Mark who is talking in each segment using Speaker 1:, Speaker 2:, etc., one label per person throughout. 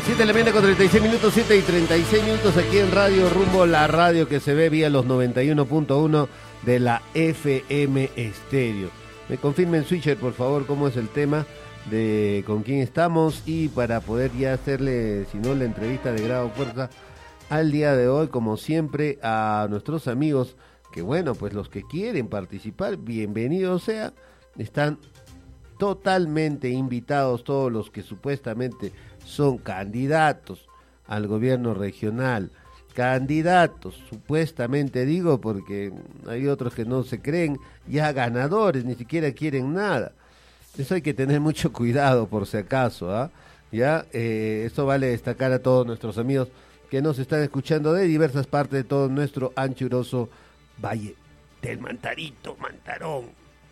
Speaker 1: 7:36 con 36 minutos, 7 y 36 minutos aquí en Radio Rumbo, la radio que se ve vía los 91.1 de la FM Estéreo. Me confirmen, Switcher, por favor, cómo es el tema de con quién estamos y para poder ya hacerle, si no, la entrevista de grado fuerza al día de hoy, como siempre, a nuestros amigos, que bueno, pues los que quieren participar, bienvenidos sea, están totalmente invitados todos los que supuestamente son candidatos al gobierno regional, candidatos, supuestamente digo, porque hay otros que no se creen ya ganadores, ni siquiera quieren nada. Eso hay que tener mucho cuidado por si acaso, ¿ah? Ya, esto vale destacar a todos nuestros amigos que nos están escuchando de diversas partes de todo nuestro anchuroso Valle del Mantarito, Mantarón.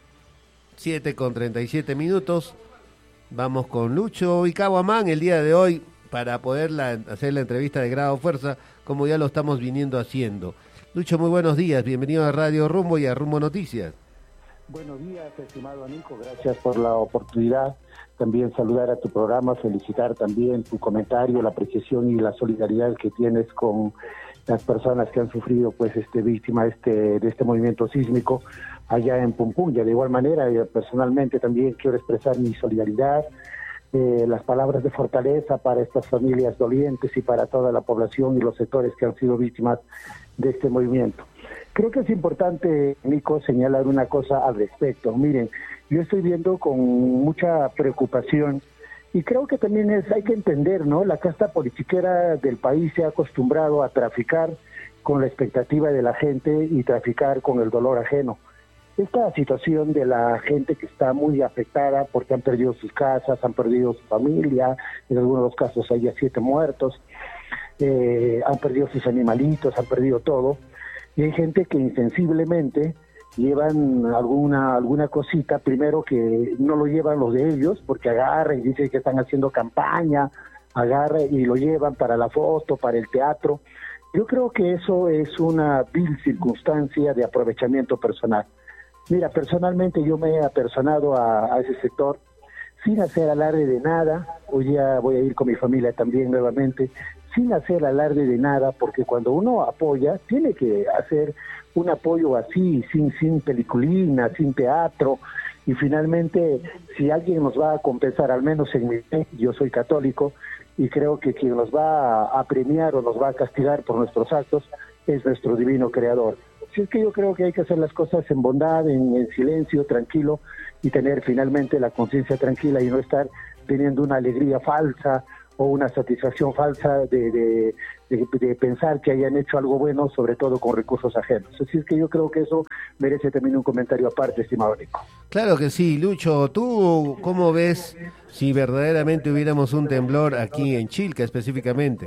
Speaker 1: 7:37 minutos. Vamos con Lucho y Caguamán el día de hoy para poder hacer la entrevista de grado fuerza, como ya lo estamos viniendo haciendo. Lucho, muy buenos días, bienvenido a Radio Rumbo y a Rumbo Noticias.
Speaker 2: Buenos días, estimado Nico, gracias por la oportunidad. También saludar a tu programa, felicitar también tu comentario, la apreciación y la solidaridad que tienes con las personas que han sufrido pues víctima de este movimiento sísmico allá en Pumpunya. De igual manera, yo personalmente también quiero expresar mi solidaridad, las palabras de fortaleza para estas familias dolientes y para toda la población y los sectores que han sido víctimas de este movimiento. Creo que es importante, Nico, señalar una cosa al respecto. Miren, yo estoy viendo con mucha preocupación y creo que también hay que entender, ¿no? La casta politiquera del país se ha acostumbrado a traficar con la expectativa de la gente y traficar con el dolor ajeno. Esta situación de la gente que está muy afectada porque han perdido sus casas, han perdido su familia, en algunos de los casos hay ya 7 muertos, han perdido sus animalitos, han perdido todo, y hay gente que insensiblemente llevan alguna cosita, primero que no lo llevan los de ellos, porque agarran y dicen que están haciendo campaña, agarran y lo llevan para la foto, para el teatro. Yo creo que eso es una vil circunstancia de aprovechamiento personal. Mira, personalmente yo me he apersonado a ese sector sin hacer alarde de nada. Hoy día voy a ir con mi familia también nuevamente, sin hacer alarde de nada, porque cuando uno apoya, tiene que hacer un apoyo así, sin peliculina, sin teatro, y finalmente, si alguien nos va a compensar, al menos en mi fe, yo soy católico, y creo que quien nos va a premiar o nos va a castigar por nuestros actos es nuestro divino creador. Así es que yo creo que hay que hacer las cosas en bondad, en silencio, tranquilo, y tener finalmente la conciencia tranquila y no estar teniendo una alegría falsa o una satisfacción falsa de pensar que hayan hecho algo bueno, sobre todo con recursos ajenos. Así es que yo creo que eso merece también un comentario aparte, estimado Nico.
Speaker 1: Claro que sí, Lucho. ¿Tú cómo ves si verdaderamente hubiéramos un temblor aquí en Chilca específicamente?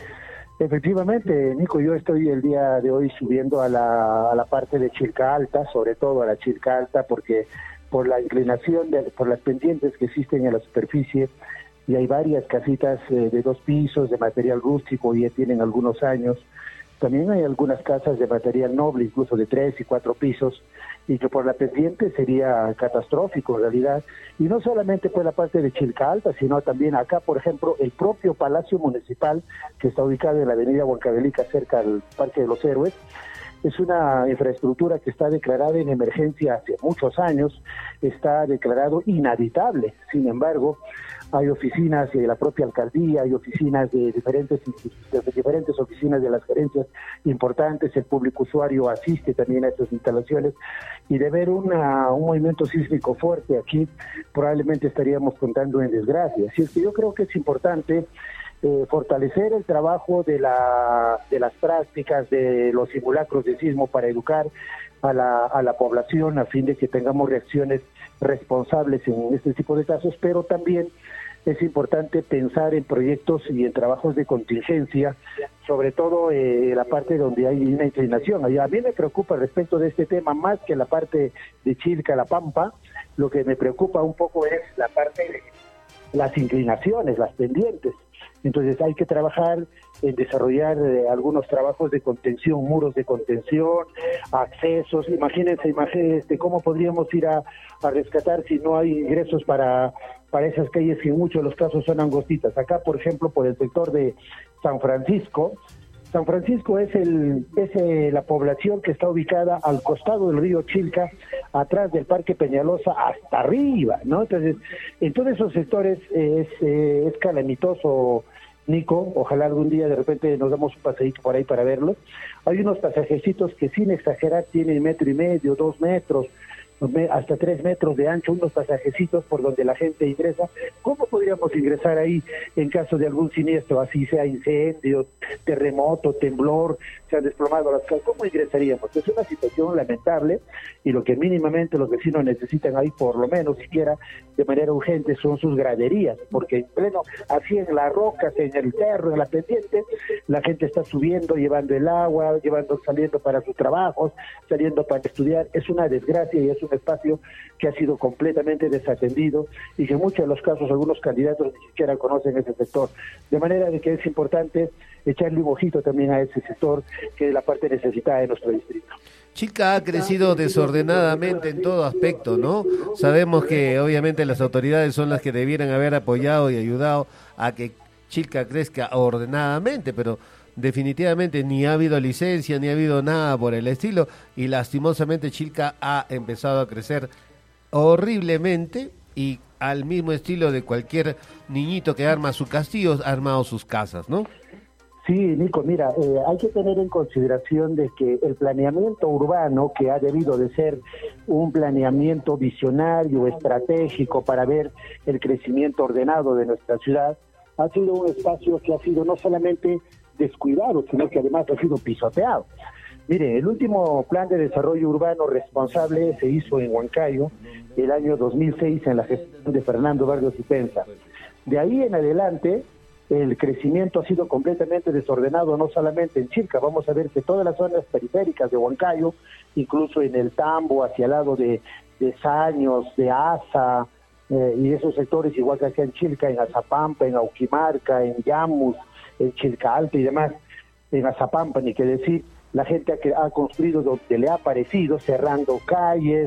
Speaker 2: Efectivamente, Nico, yo estoy el día de hoy subiendo a la parte de Chilca Alta, sobre todo a la Chilca Alta, porque por la inclinación, por las pendientes que existen en la superficie, y hay varias casitas de 2 pisos de material rústico y ya tienen algunos años. También hay algunas casas de material noble, incluso de 3 y 4 pisos, y que por la pendiente sería catastrófico en realidad. Y no solamente por la parte de Chilca Alta, sino también acá, por ejemplo, el propio Palacio Municipal, que está ubicado en la avenida Huancavelica, cerca al Parque de los Héroes. Es una infraestructura que está declarada en emergencia hace muchos años, está declarado inhabitable. Sin embargo, hay oficinas de la propia alcaldía, hay oficinas de diferentes oficinas de las gerencias importantes, el público usuario asiste también a estas instalaciones, y de ver un movimiento sísmico fuerte aquí, probablemente estaríamos contando en desgracia. Así es que yo creo que es importante fortalecer el trabajo de las prácticas de los simulacros de sismo para educar a la población a fin de que tengamos reacciones responsables en este tipo de casos, pero también es importante pensar en proyectos y en trabajos de contingencia, sobre todo la parte donde hay una inclinación. A mí me preocupa respecto de este tema más que la parte de Chilca, La Pampa. Lo que me preocupa un poco es la parte de las inclinaciones, las pendientes. Entonces hay que trabajar en desarrollar algunos trabajos de contención, muros de contención, accesos. Imagínense cómo podríamos ir a rescatar si no hay ingresos para para esas calles que en muchos de los casos son angostitas. Acá, por ejemplo, por el sector de San Francisco es la población que está ubicada al costado del río Chilca, atrás del Parque Peñalosa, hasta arriba, ¿no? Entonces, en todos esos sectores es calamitoso, Nico. Ojalá algún día de repente nos damos un paseíto por ahí para verlo. Hay unos pasajecitos que sin exagerar tienen 1,5 metros, 2 metros, hasta 3 metros de ancho, unos pasajecitos por donde la gente ingresa. ¿Cómo podríamos ingresar ahí en caso de algún siniestro, así sea incendio, terremoto, temblor, se han desplomado las casas? ¿Cómo ingresaríamos? Es una situación lamentable, y lo que mínimamente los vecinos necesitan ahí, por lo menos siquiera de manera urgente, son sus graderías, porque en pleno, así en las rocas, en el cerro, en la pendiente, la gente está subiendo, llevando el agua, saliendo para sus trabajos, saliendo para estudiar. Es una desgracia y es un espacio que ha sido completamente desatendido, y que en muchos de los casos algunos candidatos ni siquiera conocen ese sector, de manera de que es importante echarle un ojito también a ese sector, que es la parte necesitada de nuestro distrito.
Speaker 1: Chilca ha crecido desordenadamente en todo aspecto, ¿no? Sabemos que obviamente las autoridades son las que debieran haber apoyado y ayudado a que Chilca crezca ordenadamente, pero definitivamente ni ha habido licencia, ni ha habido nada por el estilo, y lastimosamente Chilca ha empezado a crecer horriblemente, y al mismo estilo de cualquier niñito que arma su castillo, ha armado sus casas, ¿no?
Speaker 2: Sí, Nico, mira, hay que tener en consideración de que el planeamiento urbano, que ha debido de ser un planeamiento visionario, estratégico, para ver el crecimiento ordenado de nuestra ciudad, ha sido un espacio que ha sido no solamente descuidado, sino que además ha sido pisoteado. Mire, el último plan de desarrollo urbano responsable se hizo en Huancayo el año 2006 en la gestión de Fernando Vargas Ipenza. De ahí en adelante, el crecimiento ha sido completamente desordenado, no solamente en Chilca. Vamos a ver que todas las zonas periféricas de Huancayo, incluso en el Tambo, hacia el lado de Saños, de Asa, y esos sectores, igual que acá en Chilca, en Azapampa, en Auquimarca, en Llamus, en Chilca Alta y demás, en Azapampa, ni que decir, la gente ha construido donde le ha parecido, cerrando calles,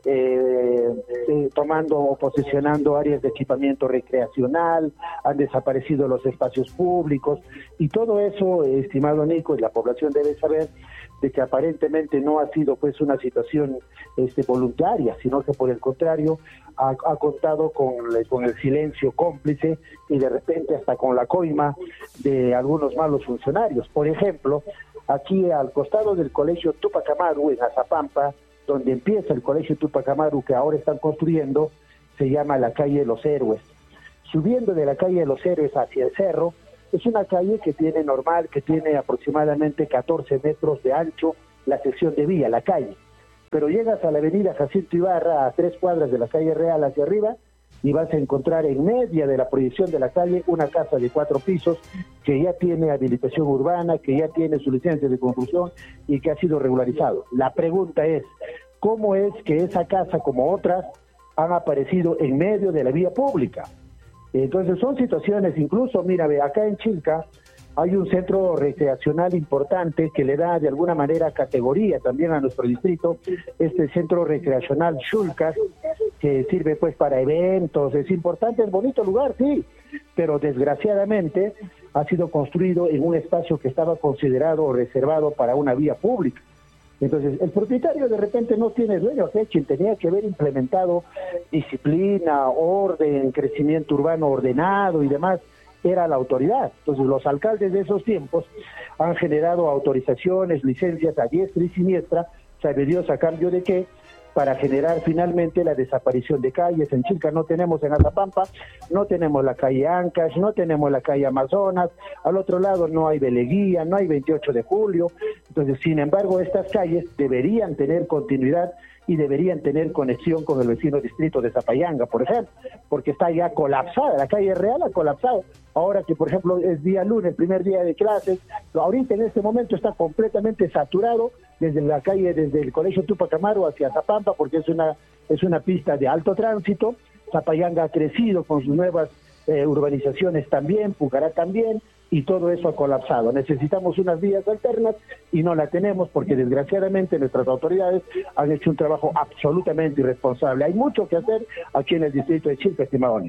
Speaker 2: tomando o posesionando áreas de equipamiento recreacional, han desaparecido los espacios públicos, y todo eso, estimado Nico, y la población debe saber de que aparentemente no ha sido pues una situación voluntaria, sino que por el contrario ha contado con el silencio cómplice, y de repente hasta con la coima de algunos malos funcionarios. Por ejemplo, aquí al costado del Colegio Tupac Amaru, en Azapampa, donde empieza el Colegio Tupac Amaru, que ahora están construyendo, se llama la calle Los Héroes. Subiendo de la calle Los Héroes hacia el cerro, es una calle que tiene aproximadamente 14 metros de ancho la sección de vía, la calle. Pero llegas a la avenida Jacinto Ibarra, a 3 cuadras de la calle Real hacia arriba, y vas a encontrar en media de la proyección de la calle una casa de 4 pisos que ya tiene habilitación urbana, que ya tiene su licencia de construcción y que ha sido regularizado. La pregunta es, ¿cómo es que esa casa, como otras, han aparecido en medio de la vía pública? Entonces son situaciones, incluso, mira, acá en Chilca hay un centro recreacional importante que le da de alguna manera categoría también a nuestro distrito, este centro recreacional Xulcas, que sirve pues para eventos, es importante, es bonito lugar, sí, pero desgraciadamente ha sido construido en un espacio que estaba considerado o reservado para una vía pública. Entonces, el propietario de repente no tiene dueño, quien tenía que haber implementado disciplina, orden, crecimiento urbano ordenado y demás, era la autoridad. Entonces, los alcaldes de esos tiempos han generado autorizaciones, licencias a diestra y siniestra, sabe Dios a cambio de qué, para generar finalmente la desaparición de calles. En Chilca no tenemos, en Azapampa, no tenemos la calle Ancash, no tenemos la calle Amazonas, al otro lado no hay Beleguía, no hay 28 de julio. Entonces, sin embargo, estas calles deberían tener continuidad y deberían tener conexión con el vecino distrito de Zapayanga, por ejemplo, porque está ya colapsada, la calle Real ha colapsado. Ahora que, por ejemplo, es día lunes, primer día de clases, ahorita en este momento está completamente saturado desde la calle, desde el Colegio Tupac Amaru hacia Zapampa, porque es una pista de alto tránsito. Zapayanga ha crecido con sus nuevas urbanizaciones también, Pucará también, y todo eso ha colapsado. Necesitamos unas vías alternas y no la tenemos porque desgraciadamente nuestras autoridades han hecho un trabajo absolutamente irresponsable. Hay mucho que hacer aquí en el distrito de Chilca, estimado Nico.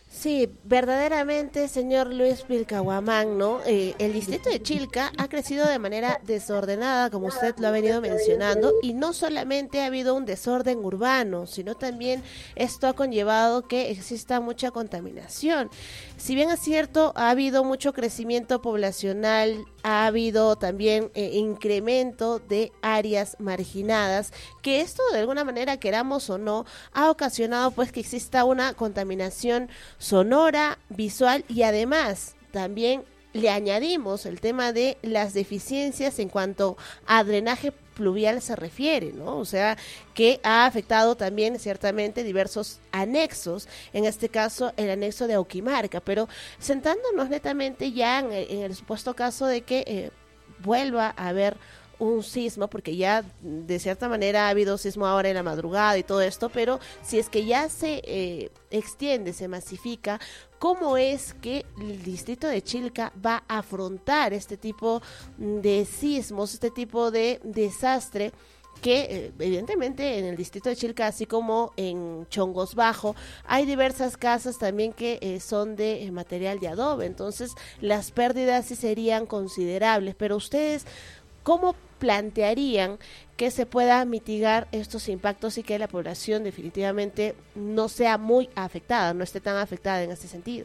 Speaker 3: Sí, verdaderamente, señor Luis Pilcahuamán, ¿no? El distrito de Chilca ha crecido de manera desordenada, como usted lo ha venido mencionando, y no solamente ha habido un desorden urbano, sino también esto ha conllevado que exista mucha contaminación. Si bien es cierto, ha habido mucho crecimiento poblacional, ha habido también incremento de áreas marginadas, que esto de alguna manera, queramos o no, ha ocasionado pues que exista una contaminación sonora, visual y además también le añadimos el tema de las deficiencias en cuanto a drenaje pluvial se refiere, ¿no? O sea, que ha afectado también ciertamente diversos anexos, en este caso el anexo de Auquimarca, pero sentándonos netamente ya en el supuesto caso de que vuelva a haber un sismo, porque ya de cierta manera ha habido sismo ahora en la madrugada y todo esto, pero si es que ya se extiende, se masifica, ¿cómo es que el distrito de Chilca va a afrontar este tipo de sismos, este tipo de desastre? Que evidentemente en el distrito de Chilca, así como en Chongos Bajo, hay diversas casas también que son de material de adobe, entonces las pérdidas sí serían considerables, pero ustedes, ¿cómo plantearían que se pueda mitigar estos impactos y que la población definitivamente no sea muy afectada, no esté tan afectada en este sentido?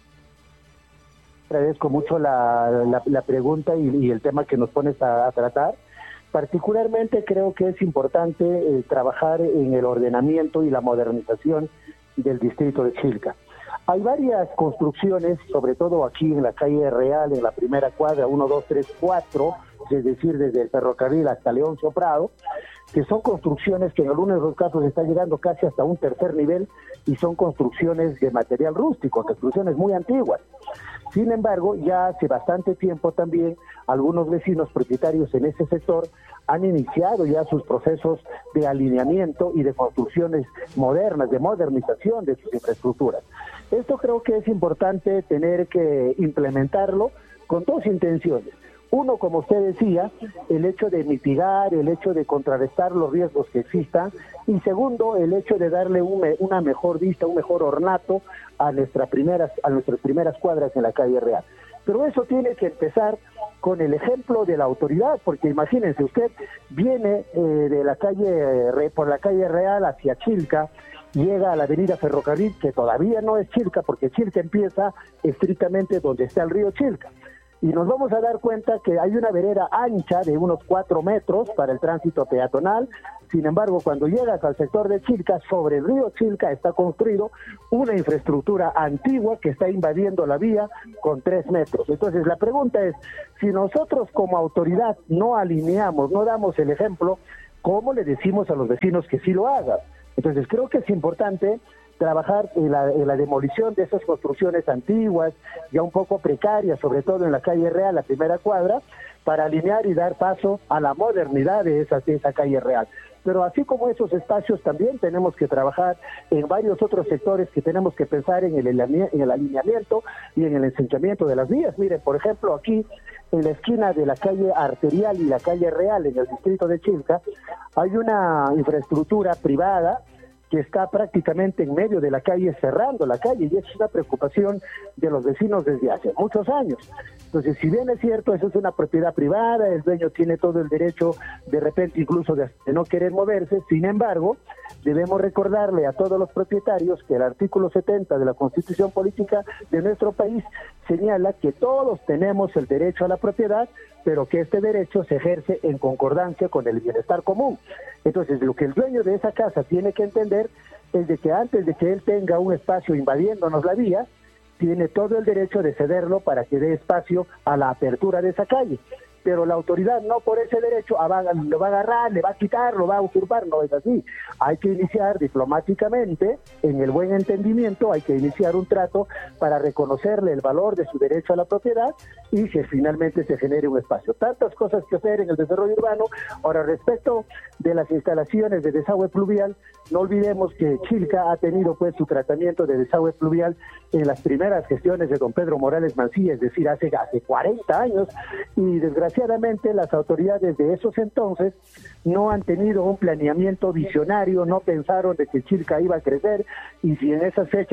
Speaker 2: Agradezco mucho la pregunta y el tema que nos pones a tratar. Particularmente creo que es importante trabajar en el ordenamiento y la modernización del distrito de Chilca. Hay varias construcciones, sobre todo aquí en la calle Real, en la primera cuadra, 1, 2, 3, 4, es decir, desde el ferrocarril hasta Leoncio Prado, que son construcciones que en algunos de los casos están llegando casi hasta un tercer nivel y son construcciones de material rústico, construcciones muy antiguas. Sin embargo, ya hace bastante tiempo también algunos vecinos propietarios en ese sector han iniciado ya sus procesos de alineamiento y de construcciones modernas, de modernización de sus infraestructuras. Esto creo que es importante tener que implementarlo con dos intenciones. Uno, como usted decía, el hecho de mitigar, el hecho de contrarrestar los riesgos que existan, y segundo, el hecho de darle una mejor vista, un mejor ornato a nuestras primeras cuadras en la calle Real. Pero eso tiene que empezar con el ejemplo de la autoridad, porque imagínense, usted viene de la calle por la calle Real hacia Chilca, llega a la avenida Ferrocarril, que todavía no es Chilca, porque Chilca empieza estrictamente donde está el río Chilca. Y nos vamos a dar cuenta que hay una vereda ancha de unos 4 metros para el tránsito peatonal. Sin embargo, cuando llegas al sector de Chilca, sobre el río Chilca está construido una infraestructura antigua que está invadiendo la vía con 3 metros. Entonces, la pregunta es, si nosotros como autoridad no alineamos, no damos el ejemplo, ¿cómo le decimos a los vecinos que sí lo hagan? Entonces, creo que es importante trabajar en la demolición de esas construcciones antiguas, ya un poco precarias, sobre todo en la calle Real, la primera cuadra, para alinear y dar paso a la modernidad de esa calle Real. Pero así como esos espacios, también tenemos que trabajar en varios otros sectores que tenemos que pensar en el alineamiento y en el ensanchamiento de las vías. Miren, por ejemplo, aquí en la esquina de la calle Arterial y la calle Real, en el distrito de Chilca, hay una infraestructura privada que está prácticamente en medio de la calle, cerrando la calle, y es una preocupación de los vecinos desde hace muchos años. Entonces, si bien es cierto, eso es una propiedad privada, el dueño tiene todo el derecho, de repente incluso de no querer moverse, sin embargo, debemos recordarle a todos los propietarios que el artículo 70 de la Constitución Política de nuestro país señala que todos tenemos el derecho a la propiedad, pero que este derecho se ejerce en concordancia con el bienestar común. Entonces, lo que el dueño de esa casa tiene que entender es de que antes de que él tenga un espacio invadiéndonos la vía, tiene todo el derecho de cederlo para que dé espacio a la apertura de esa calle. Pero la autoridad no por ese derecho lo va a agarrar, le va a quitar, lo va a usurpar, no es así. Hay que iniciar diplomáticamente, en el buen entendimiento, hay que iniciar un trato para reconocerle el valor de su derecho a la propiedad y que finalmente se genere un espacio. Tantas cosas que hacer en el desarrollo urbano. Ahora, respecto de las instalaciones de desagüe pluvial, no olvidemos que Chilca ha tenido pues su tratamiento de desagüe pluvial en las primeras gestiones de don Pedro Morales Mancilla, es decir, hace 40 años, y desgraciadamente las autoridades de esos entonces no han tenido un planeamiento visionario, no pensaron de que Chilca iba a crecer, y si en esas fechas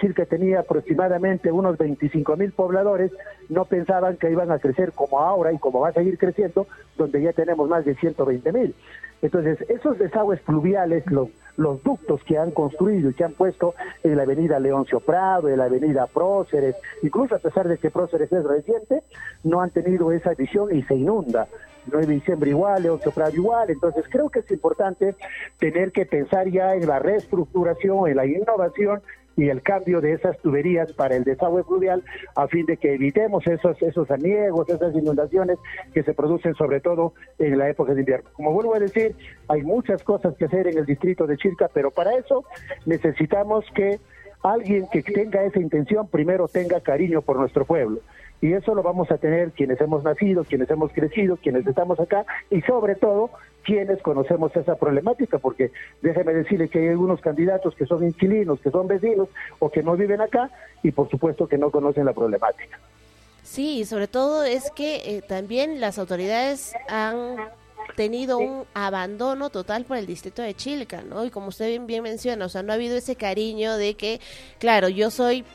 Speaker 2: Chilca tenía aproximadamente unos 25,000 pobladores, no pensaban que iban a crecer como ahora y como va a seguir creciendo, donde ya tenemos más de 120,000. Entonces, esos desagües pluviales, los ductos que han construido y que han puesto en la avenida Leoncio Prado, en la avenida Próceres, incluso a pesar de que Próceres es reciente, no han tenido esa visión y se inunda. 9 de diciembre igual, Leoncio Prado igual. Entonces creo que es importante tener que pensar ya en la reestructuración, en la innovación y el cambio de esas tuberías para el desagüe fluvial, a fin de que evitemos esos aniegos, esas inundaciones que se producen sobre todo en la época de invierno. Como vuelvo a decir, hay muchas cosas que hacer en el distrito de Chilca, pero para eso necesitamos que alguien que tenga esa intención primero tenga cariño por nuestro pueblo. Y eso lo vamos a tener quienes hemos nacido, quienes hemos crecido, quienes estamos acá y sobre todo quienes conocemos esa problemática, porque déjeme decirle que hay algunos candidatos que son inquilinos, que son vecinos o que no viven acá y por supuesto que no conocen la problemática.
Speaker 3: Sí, y sobre todo es que también las autoridades han tenido un abandono total por el distrito de Chilca, ¿no? Y como usted bien menciona, o sea, no ha habido ese cariño de que, claro, yo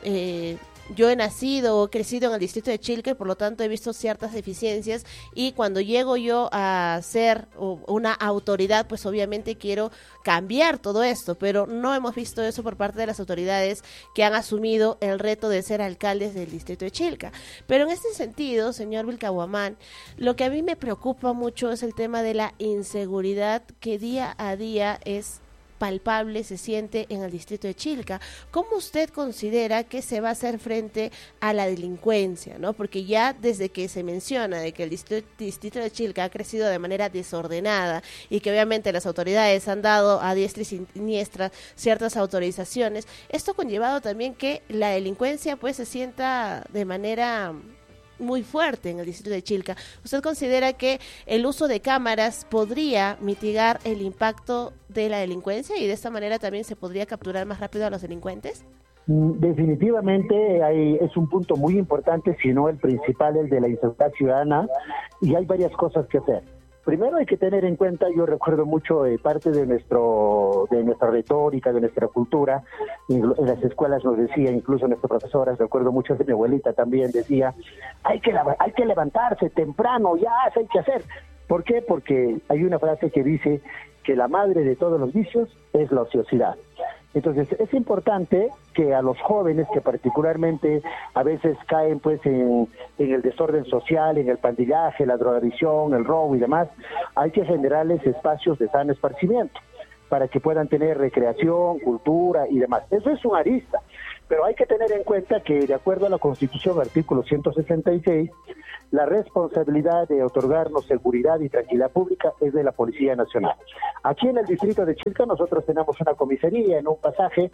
Speaker 3: he nacido o crecido en el distrito de Chilca y por lo tanto he visto ciertas deficiencias y cuando llego yo a ser una autoridad, pues obviamente quiero cambiar todo esto, pero no hemos visto eso por parte de las autoridades que han asumido el reto de ser alcaldes del distrito de Chilca. Pero en este sentido, señor Vilcahuamán, lo que a mí me preocupa mucho es el tema de la inseguridad que día a día es palpable, se siente en el distrito de Chilca. ¿Cómo usted considera que se va a hacer frente a la delincuencia, ¿no? Porque ya desde que se menciona de que el distrito de Chilca ha crecido de manera desordenada y que obviamente las autoridades han dado a diestra y siniestra ciertas autorizaciones, esto ha conllevado también que la delincuencia pues se sienta de manera muy fuerte en el distrito de Chilca. ¿Usted considera que el uso de cámaras podría mitigar el impacto de la delincuencia y de esta manera también se podría capturar más rápido a los delincuentes?
Speaker 2: Definitivamente es un punto muy importante, si no el principal, el de la inseguridad ciudadana, y hay varias cosas que hacer. Primero hay que tener en cuenta, yo recuerdo mucho parte de nuestra retórica, de nuestra cultura, en las escuelas nos decía, incluso nuestras profesoras, recuerdo mucho de mi abuelita también, decía, hay que levantarse temprano, ya hay que hacer. ¿Por qué? Porque hay una frase que dice que la madre de todos los vicios es la ociosidad. Entonces es importante que a los jóvenes que particularmente a veces caen pues en el desorden social, en el pandillaje, la drogadicción, el robo y demás, hay que generarles espacios de sano esparcimiento para que puedan tener recreación, cultura y demás. Eso es una arista, pero hay que tener en cuenta que de acuerdo a la Constitución, artículo 166, la responsabilidad de otorgarnos seguridad y tranquilidad pública es de la Policía Nacional. Aquí en el distrito de Chilca nosotros tenemos una comisaría en un pasaje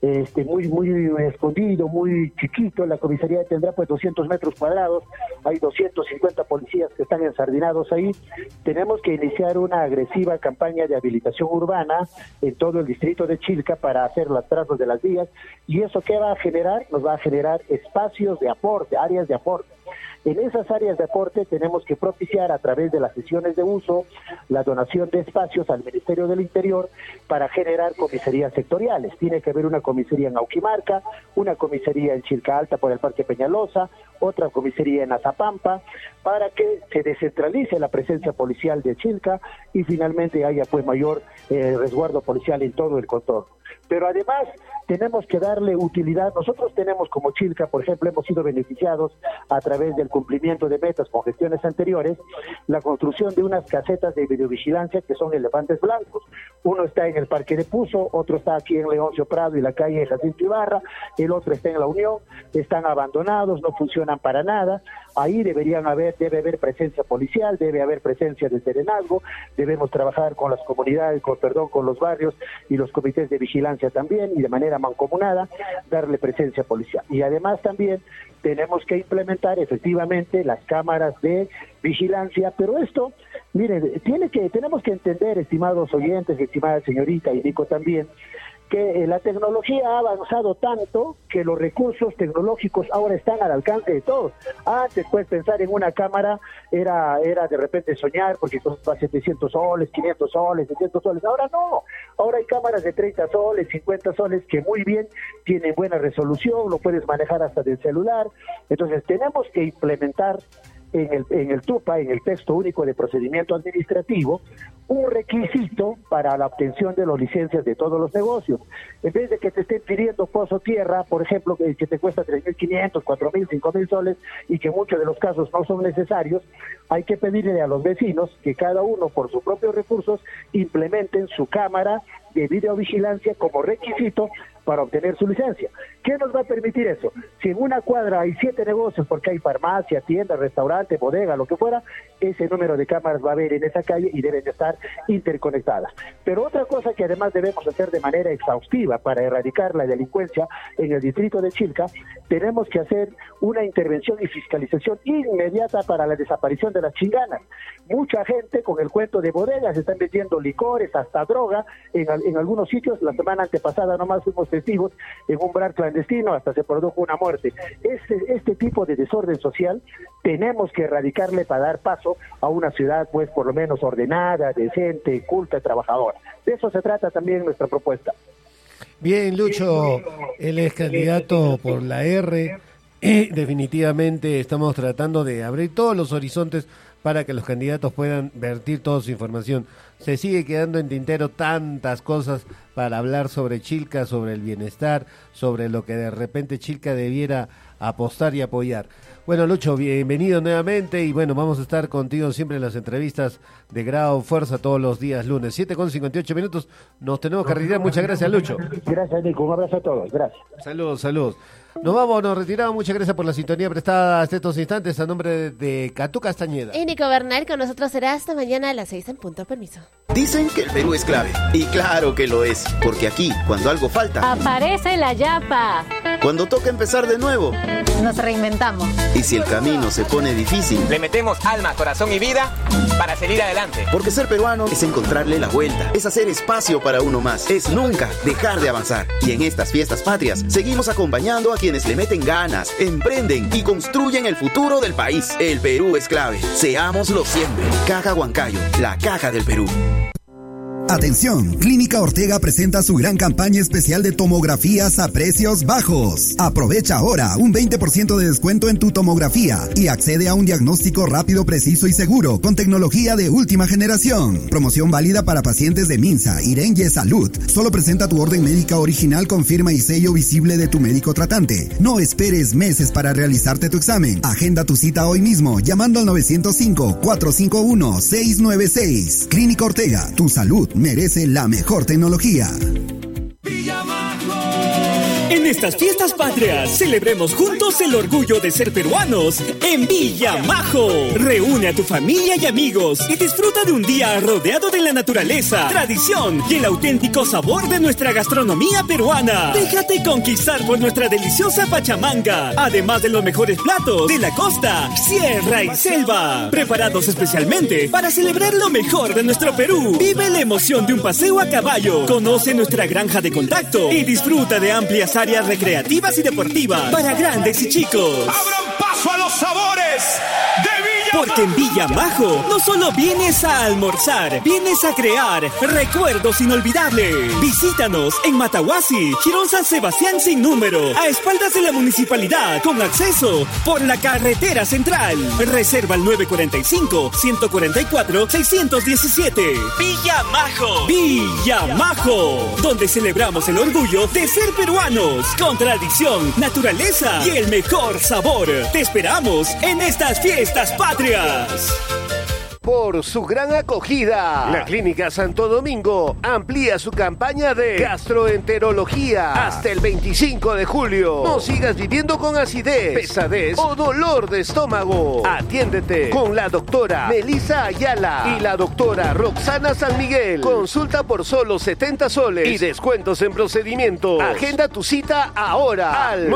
Speaker 2: muy escondido, muy chiquito. La comisaría tendrá pues 200 metros cuadrados, hay 250 policías que están ensardinados ahí. Tenemos que iniciar una agresiva campaña de habilitación urbana en todo el distrito de Chilca para hacer las trazas de las vías, y eso ¿qué va a generar? Nos va a generar espacios de aporte, áreas de aporte. En esas áreas de aporte tenemos que propiciar a través de las sesiones de uso la donación de espacios al Ministerio del Interior para generar comisarías sectoriales. Tiene que haber una comisaría en Auquimarca, una comisaría en Chilca Alta por el Parque Peñalosa, otra comisaría en Azapampa, para que se descentralice la presencia policial de Chilca y finalmente haya pues mayor resguardo policial en todo el contorno. Pero además tenemos que darle utilidad. Nosotros tenemos como Chilca, por ejemplo, hemos sido beneficiados a través del cumplimiento de metas con gestiones anteriores, la construcción de unas casetas de videovigilancia que son elefantes blancos. Uno está en el Parque de Puzo, otro está aquí en Leoncio Prado y la calle Jacinto Ibarra, el otro está en La Unión, están abandonados, no funcionan para nada. Ahí debe haber presencia policial, debe haber presencia de serenazgo, debemos trabajar con las comunidades, con los barrios y los comités de vigilancia también, y de manera mancomunada darle presencia policial. Y además también tenemos que implementar efectivamente las cámaras de vigilancia, pero esto, mire, tenemos que entender, estimados oyentes, estimada señorita y Nico también, que la tecnología ha avanzado tanto que los recursos tecnológicos ahora están al alcance de todos. Antes, pues, pensar en una cámara era de repente soñar, porque costaba 700 soles, 500 soles, 600 soles. Ahora no. Ahora hay cámaras de 30 soles, 50 soles que muy bien tienen buena resolución, lo puedes manejar hasta del celular. Entonces, tenemos que implementar en el TUPA, en el Texto Único de Procedimiento Administrativo, un requisito para la obtención de las licencias de todos los negocios. En vez de que te estén pidiendo pozo tierra, por ejemplo, que te cuesta 3.500, 4.000, 5.000 soles, y que en muchos de los casos no son necesarios, hay que pedirle a los vecinos que cada uno, por sus propios recursos, implementen su cámara de videovigilancia como requisito para obtener su licencia. ¿Qué nos va a permitir eso? Si en una cuadra hay 7 negocios, porque hay farmacia, tienda, restaurante, bodega, lo que fuera, ese número de cámaras va a haber en esa calle y deben de estar interconectadas. Pero otra cosa que además debemos hacer de manera exhaustiva para erradicar la delincuencia en el distrito de Chilca, tenemos que hacer una intervención y fiscalización inmediata para la desaparición de las chinganas. Mucha gente con el cuento de bodegas están vendiendo licores, hasta droga, en algunos sitios. La semana antepasada nomás fuimos testigos en un bar clandestino, hasta se produjo una muerte. Este tipo de desorden social tenemos que erradicarle para dar paso a una ciudad, pues, por lo menos ordenada, decente, culta, trabajadora. De eso se trata también nuestra propuesta.
Speaker 1: Bien, Lucho, él es candidato por la R. Definitivamente estamos tratando de abrir todos los horizontes para que los candidatos puedan vertir toda su información. Se sigue quedando en tintero tantas cosas para hablar sobre Chilca, sobre el bienestar, sobre lo que de repente Chilca debiera apostar y apoyar. Bueno, Lucho, bienvenido nuevamente, y bueno, vamos a estar contigo siempre en las entrevistas de Grado Fuerza todos los días lunes, 7:58. Nos tenemos que retirar. Muchas gracias, Lucho.
Speaker 2: Gracias, Nico. Un abrazo a todos. Gracias.
Speaker 1: Saludos. Nos retiramos. Muchas gracias por la sintonía prestada hasta estos instantes. A nombre de Catú Castañeda
Speaker 3: y Nico Bernal, con nosotros será hasta mañana a las 6 en punto. Permiso.
Speaker 4: Dicen que el Perú es clave, y claro que lo es, porque aquí, cuando algo falta,
Speaker 5: aparece la yapa.
Speaker 4: Cuando toca empezar de nuevo,
Speaker 5: nos reinventamos.
Speaker 4: Y si el camino se pone difícil,
Speaker 6: le metemos alma, corazón y vida para seguir adelante.
Speaker 4: Porque ser peruano es encontrarle la vuelta, es hacer espacio para uno más, es nunca dejar de avanzar. Y en estas fiestas patrias, seguimos acompañando a quienes le meten ganas, emprenden y construyen el futuro del país. El Perú es clave. Seámoslo siempre. Caja Huancayo, la caja del Perú.
Speaker 7: Atención, Clínica Ortega presenta su gran campaña especial de tomografías a precios bajos. Aprovecha ahora un 20% de descuento en tu tomografía y accede a un diagnóstico rápido, preciso y seguro con tecnología de última generación. Promoción válida para pacientes de Minsa, Irenye Salud. Solo presenta tu orden médica original con firma y sello visible de tu médico tratante. No esperes meses para realizarte tu examen. Agenda tu cita hoy mismo llamando al 905-451-696. Clínica Ortega, tu salud merece la mejor tecnología.
Speaker 8: En estas fiestas patrias, celebremos juntos el orgullo de ser peruanos en Villa Majo. Reúne a tu familia y amigos y disfruta de un día rodeado de la naturaleza, tradición y el auténtico sabor de nuestra gastronomía peruana. Déjate conquistar por nuestra deliciosa pachamanga, además de los mejores platos de la costa, sierra y selva, preparados especialmente para celebrar lo mejor de nuestro Perú. Vive la emoción de un paseo a caballo, conoce nuestra granja de contacto y disfruta de amplias áreas recreativas y deportivas para grandes y chicos.
Speaker 9: ¡Abran paso a los sabores de Villa Majo!
Speaker 8: Porque en Villa Majo no solo vienes a almorzar, vienes a crear recuerdos inolvidables. Visítanos en Matahuasi, Girón San Sebastián sin número, a espaldas de la municipalidad, con acceso por la carretera central. Reserva al 945-144-617. Villa Majo. Villa Majo, donde celebramos el orgullo de ser peruanos, con tradición, naturaleza y el mejor sabor. Te esperamos en estas fiestas patrias.
Speaker 1: Por su gran acogida, la Clínica Santo Domingo amplía su campaña de gastroenterología hasta el 25 de julio. No sigas viviendo con acidez, pesadez o dolor de estómago. Atiéndete con la doctora Melissa Ayala y la doctora Roxana San Miguel. Consulta por solo 70 soles y descuentos en procedimientos. Agenda tu cita ahora al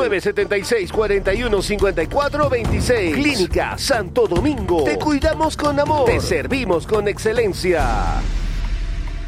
Speaker 1: 976-4154-26. Clínica Santo Domingo. Te cuidamos con amor. Te servimos con excelencia.